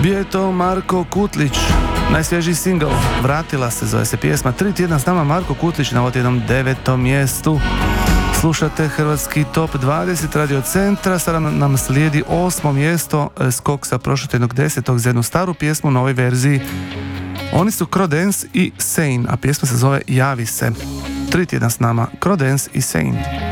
Bio je to Marko Kutlić, najsvježiji singl, Vratila se, zove se pjesma. 3 tjedna s nama Marko Kutlić na jednom 9. mjestu. Slušate Hrvatski top 20 Radio Centra. Sada nam slijedi 8. mjesto, skok sa prošlotjednog 10. za jednu staru pjesmu u novoj verziji. Oni su Crodence i Sane, a pjesma se zove Javi se. 3 tjedna s nama Crodence i Sane.